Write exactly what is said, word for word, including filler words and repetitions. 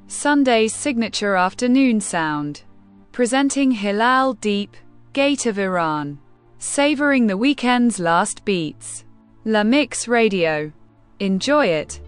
Sunday's signature afternoon sound. Presenting Hilal Deep, Gate of Iran. Savoring the weekend's last beats. La Mix Radio. Enjoy it.